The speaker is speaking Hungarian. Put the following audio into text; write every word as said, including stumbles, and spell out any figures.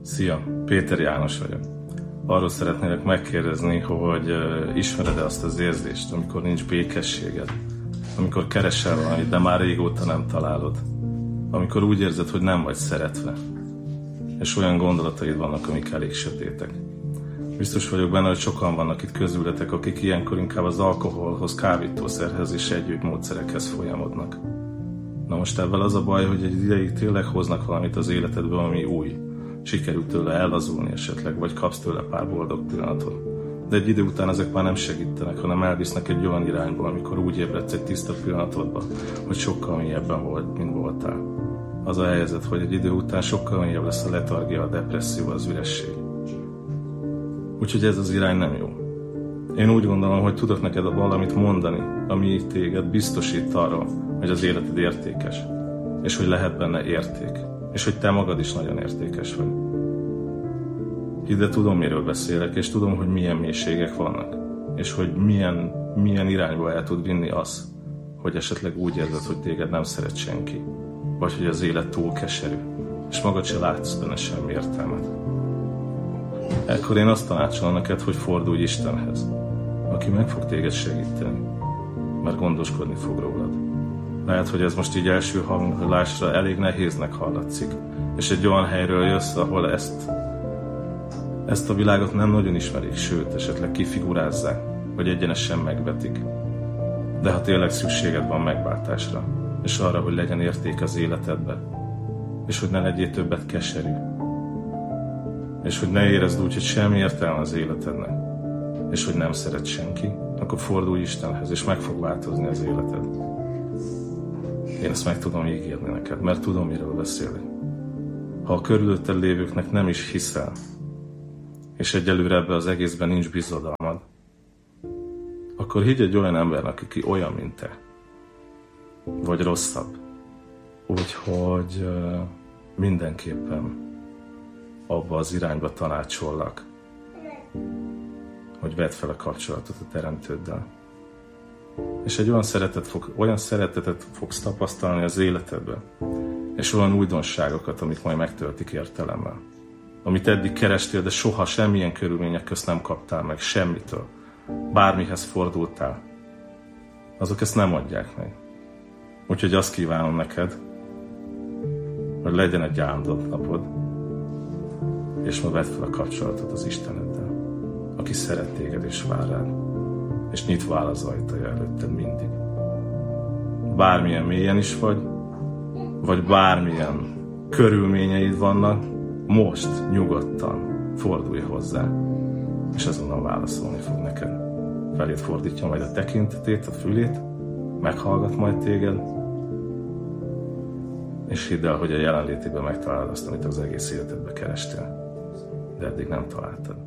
Szia, Péter János vagyok. Arról szeretnélek megkérdezni, hogy ismered-e azt az érzést, amikor nincs békességed, amikor keresel valamit, de már régóta nem találod, amikor úgy érzed, hogy nem vagy szeretve, és olyan gondolataid vannak, amik elég sötétek. Biztos vagyok benne, hogy sokan vannak itt közületek, akik ilyenkor inkább az alkoholhoz, kábítószerhez és egyéb módszerekhez folyamodnak. Na most ebben az a baj, hogy egy ideig tényleg hoznak valamit az életedbe, ami új. Sikerült tőle ellazulni esetleg, vagy kapsz tőle pár boldog pillanatot. De egy idő után ezek már nem segítenek, hanem elvisznek egy olyan irányba, amikor úgy ébredsz egy tiszta pillanatodba, hogy sokkal mélyebben volt, mint voltál. Az a helyzet, hogy egy idő után sokkal mélyebb lesz a letargia, a depresszió, az üresség. Úgyhogy ez az irány nem jó. Én úgy gondolom, hogy tudok neked valamit mondani, ami téged biztosít arra, hogy az életed értékes, és hogy lehet benne érték, és hogy te magad is nagyon értékes vagy. Hidd el, tudom, miről beszélek, és tudom, hogy milyen mélységek vannak, és hogy milyen, milyen irányba el tud vinni az, hogy esetleg úgy érzed, hogy téged nem szeret senki, vagy hogy az élet túl keserű, és magad se látsz benne semmi értelmet. Ekkor én azt tanácsolom neked, hogy fordulj Istenhez, aki meg fog téged segíteni, mert gondoskodni fog rólad. Lehet, hogy ez most így első hallásra elég nehéznek hallatszik, és egy olyan helyről jössz, ahol ezt, ezt a világot nem nagyon ismerik, sőt, esetleg kifigurázzák, vagy egyenesen megvetik. De ha tényleg szükséged van megváltásra, és arra, hogy legyen érték az életedbe, és hogy ne legyél többet keserű, és hogy ne érezd úgy, hogy semmi értelme az életednek, és hogy nem szeret senki, akkor fordulj Istenhez, és meg fog változni az életed. Én ezt meg tudom ígérni neked, mert tudom, miről beszélek. Ha a körülötted lévőknek nem is hiszel, és egyelőre ebbe az egészben nincs bizodalmad, akkor higgy egy olyan embernek, aki olyan, mint te. Vagy rosszabb. Úgyhogy uh, mindenképpen abba az irányba tanácsollak, hogy vedd fel a kapcsolatot a Teremtőddel. És egy olyan, szeretet fog, olyan szeretetet fogsz tapasztalni az életedben, és olyan újdonságokat, amik majd megtöltik értelemmel. Amit eddig kerestél, de soha semmilyen körülmények közt nem kaptál meg semmitől. Bármihez fordultál. Azok ezt nem adják meg. Úgyhogy azt kívánom neked, hogy legyen egy áldott napod, és ma vedd fel a kapcsolatot az Isteneddel, aki szeret téged és vár rád, és nyitva áll az ajtaja előtted mindig. Bármilyen mélyen is vagy, vagy bármilyen körülményeid vannak, most nyugodtan fordulj hozzá, és azonnal válaszolni fog neked. Feléd fordítja majd a tekintetét, a fülét, meghallgat majd téged, és hidd el, hogy a jelenlétében megtalálod azt, amit az egész életedben kerestél, de eddig nem találtad.